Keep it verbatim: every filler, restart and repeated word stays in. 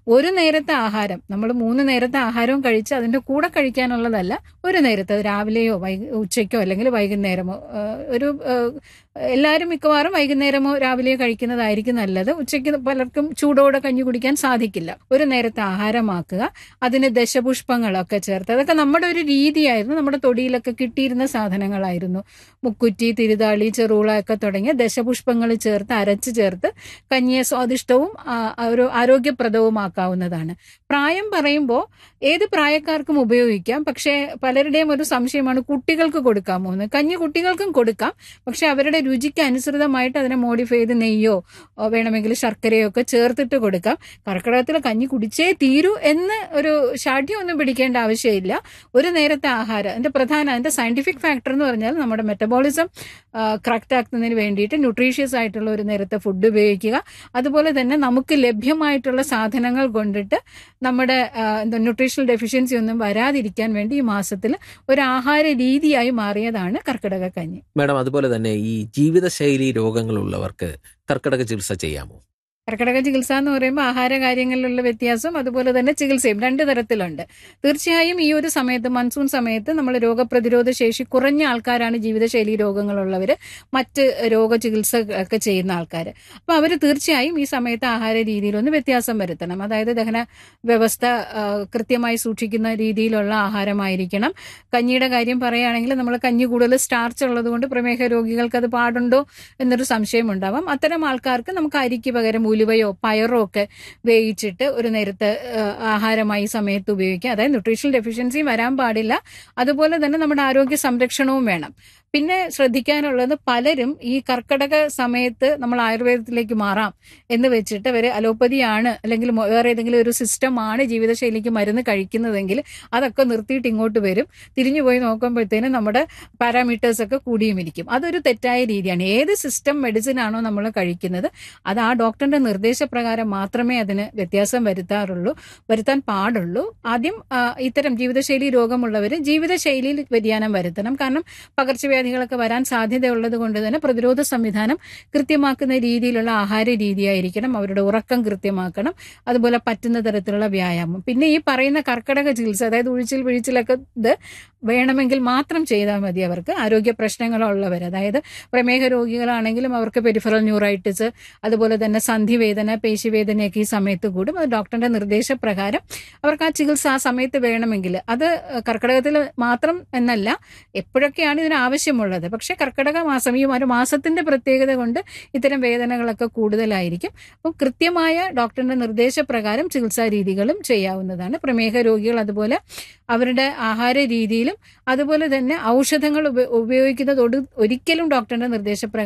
ഒരു നേരത്തെ ആഹാരം, നമ്മൾ മൂന്ന് നേരത്തെ ആഹാരവും കഴിച്ച് അതിൻ്റെ കൂടെ കഴിക്കാനുള്ളതല്ല, ഒരു നേരത്തെ രാവിലെയോ വൈ ഉച്ചയ്ക്കോ അല്ലെങ്കിൽ വൈകുന്നേരമോ, ഒരു എല്ലാവരും മിക്കവാറും വൈകുന്നേരമോ രാവിലെയോ കഴിക്കുന്നതായിരിക്കും നല്ലത്. ഉച്ചയ്ക്ക് പലർക്കും ചൂടോടെ കഞ്ഞി കുടിക്കാൻ സാധിക്കില്ല. ഒരു നേരത്തെ ആഹാരമാക്കുക. അതിന് ദശപുഷ്പങ്ങളൊക്കെ ചേർത്ത്, അതൊക്കെ നമ്മുടെ ഒരു രീതിയായിരുന്നു. നമ്മുടെ തൊടിയിലൊക്കെ കിട്ടിയിരുന്ന സാധനങ്ങളായിരുന്നു. മുക്കുറ്റി, തിരുതാളി, ചെറുള ഒക്കെ തുടങ്ങിയ ദശപുഷ്പങ്ങൾ ചേർത്ത് അരച്ച് ചേർത്ത് കഞ്ഞിയെ സ്വാദിഷ്ടവും ഒരു ആരോഗ്യപ്രദവുമാക്കാവുന്നതാണ്. പ്രായം പറയുമ്പോൾ ഏത് പ്രായക്കാർക്കും ഉപയോഗിക്കാം. പക്ഷേ പലരുടെയും ഒരു സംശയമാണ് കുട്ടികൾക്ക് കൊടുക്കാമോ എന്ന്. കഞ്ഞി കുട്ടികൾക്കും കൊടുക്കാം, പക്ഷെ അവരുടെ രുചിക്ക് അനുസൃതമായിട്ട് അതിനെ മോഡിഫൈ ചെയ്ത് നെയ്യോ വേണമെങ്കിൽ ശർക്കരയോ ഒക്കെ ചേർത്തിട്ട് കൊടുക്കാം. കർക്കിടകത്തിൽ കഞ്ഞി കുടിച്ചേ തീരൂ എന്ന് ഒരു ഷാഠ്യം ഒന്നും പിടിക്കേണ്ട ആവശ്യമില്ല. ഒരു നേരത്തെ ആഹാരം, അതിന്റെ പ്രധാന അതിന്റെ സയന്റിഫിക് ഫാക്ടർ എന്ന് പറഞ്ഞാൽ നമ്മുടെ മെറ്റബോളിസം കറക്റ്റ് ആക്കുന്നതിന് വേണ്ടിയിട്ട് ന്യൂട്രീഷ്യസ് ആയിട്ടുള്ള ഒരു നേരത്തെ ഫുഡ് ഉപയോഗിക്കുക. അതുപോലെ തന്നെ നമുക്ക് ലഭ്യമായിട്ടുള്ള സാധനങ്ങൾ കൊണ്ടിട്ട് നമ്മുടെ എന്താ ന്യൂട്രീഷണൽ ഡെഫിഷ്യൻസി ഒന്നും വരാതിരിക്കാൻ വേണ്ടി ഈ മാസത്തിൽ ഒരു ആഹാര രീതിയായി മാറിയതാണ് കർക്കിടക കഞ്ഞി. മാഡം, അതുപോലെ തന്നെ ഈ ജീവിതശൈലി രോഗങ്ങളുള്ളവർക്ക് കർക്കിടക ചികിത്സ ചെയ്യാമോ? കർക്കിടക ചികിത്സ എന്ന് പറയുമ്പോൾ ആഹാര കാര്യങ്ങളിലുള്ള വ്യത്യാസം അതുപോലെ തന്നെ ചികിത്സയും രണ്ട് തരത്തിലുണ്ട്. തീർച്ചയായും ഈ ഒരു സമയത്ത്, മൺസൂൺ സമയത്ത്, നമ്മൾ രോഗപ്രതിരോധ ശേഷി കുറഞ്ഞ ആൾക്കാരാണ് ജീവിതശൈലി രോഗങ്ങളുള്ളവർ, മറ്റ് രോഗ ചികിത്സ ഒക്കെ ചെയ്യുന്ന ആൾക്കാർ. അപ്പോൾ അവർ തീർച്ചയായും ഈ സമയത്ത് ആഹാര രീതിയിലൊന്ന് വ്യത്യാസം വരുത്തണം. അതായത് ദഹന വ്യവസ്ഥ കൃത്യമായി സൂക്ഷിക്കുന്ന രീതിയിലുള്ള ആഹാരമായിരിക്കണം. കഞ്ഞിയുടെ കാര്യം പറയുകയാണെങ്കിൽ നമ്മൾ കഞ്ഞി കൂടുതൽ സ്റ്റാർച്ച് ഉള്ളത് കൊണ്ട് പ്രമേഹ രോഗികൾക്ക് അത് പാടുണ്ടോ എന്നൊരു സംശയം ഉണ്ടാവാം. അത്തരം ആൾക്കാർക്ക് നമുക്ക് അരിക്ക് പകരം ഉലുവയോ പയറോ ഒക്കെ വേവിച്ചിട്ട് ഒരു നേരത്തെ ആഹാരമായി സമയത്ത് ഉപയോഗിക്കാം. അതായത് ന്യൂട്രീഷണൽ ഡെഫിഷ്യൻസി വരാൻ പാടില്ല. അതുപോലെ തന്നെ നമ്മുടെ ആരോഗ്യ സംരക്ഷണവും വേണം. പിന്നെ ശ്രദ്ധിക്കാനുള്ളത്, പലരും ഈ കർക്കിടക സമയത്ത് നമ്മൾ ആയുർവേദത്തിലേക്ക് മാറാം എന്ന് വെച്ചിട്ട് അവർ അലോപ്പതിയാണ് അല്ലെങ്കിൽ വേറെ ഏതെങ്കിലും ഒരു സിസ്റ്റമാണ് ജീവിതശൈലിക്ക് മരുന്ന് കഴിക്കുന്നതെങ്കിൽ അതൊക്കെ നിർത്തിയിട്ട് ഇങ്ങോട്ട് വരും. തിരിഞ്ഞു പോയി നോക്കുമ്പോഴത്തേനും നമ്മുടെ പാരാമീറ്റേഴ്സ് ഒക്കെ കൂടിയും ഇരിക്കും. അതൊരു തെറ്റായ രീതിയാണ്. ഏത് സിസ്റ്റം മെഡിസിൻ ആണോ നമ്മൾ കഴിക്കുന്നത് അത് ആ ഡോക്ടറിന്റെ നിർദ്ദേശപ്രകാരം മാത്രമേ അതിന് വ്യത്യാസം വരുത്താറുള്ളൂ വരുത്താൻ പാടുള്ളൂ. ആദ്യം ഇത്തരം ജീവിതശൈലി രോഗമുള്ളവർ ജീവിതശൈലിയിൽ വ്യതിയാനം വരുത്തണം. കാരണം പകർച്ചവ്യാധി കളൊക്കെ വരാൻ സാധ്യതയുള്ളത് കൊണ്ട് തന്നെ പ്രതിരോധ സംവിധാനം കൃത്യമാക്കുന്ന രീതിയിലുള്ള ആഹാര രീതിയായിരിക്കണം. അവരുടെ ഉറക്കം കൃത്യമാക്കണം. അതുപോലെ പറ്റുന്ന തരത്തിലുള്ള വ്യായാമം. പിന്നെ ഈ പറയുന്ന കർക്കിടക ചികിത്സ, അതായത് ഉഴിച്ചിൽ പിഴിച്ചിലൊക്കെ ഇത് വേണമെങ്കിൽ മാത്രം ചെയ്താൽ മതി. അവർക്ക് ആരോഗ്യ പ്രശ്നങ്ങളുള്ളവർ, അതായത് പ്രമേഹ രോഗികളാണെങ്കിലും അവർക്ക് പെരിഫറൽ ന്യൂറൈറ്റിസ്, അതുപോലെ തന്നെ സന്ധിവേദന, പേശിവേദനയൊക്കെ ഈ സമയത്ത് കൂടും. അത് ഡോക്ടറിന്റെ നിർദ്ദേശപ്രകാരം അവർക്ക് ആ ചികിത്സ ആ സമയത്ത് വേണമെങ്കിൽ, അത് കർക്കിടകത്തിൽ മാത്രം എന്നല്ല, എപ്പോഴൊക്കെയാണ് ഇതിന് ആവശ്യമുള്ളത്. പക്ഷെ കർക്കിടക മാസം ഈ ഒരു മാസത്തിന്റെ പ്രത്യേകത കൊണ്ട് ഇത്തരം വേദനകളൊക്കെ കൂടുതലായിരിക്കും. അപ്പം കൃത്യമായ ഡോക്ടറിന്റെ നിർദ്ദേശപ്രകാരം ചികിത്സാ രീതികളും ചെയ്യാവുന്നതാണ്. പ്രമേഹ രോഗികൾ അതുപോലെ അവരുടെ ആഹാര രീതിയിലും അതുപോലെ തന്നെ ഔഷധങ്ങൾ ഉപയോഗിക്കുന്നത് ഒരിക്കലും ഡോക്ടറിന്റെ നിർദ്ദേശപ്രകാരം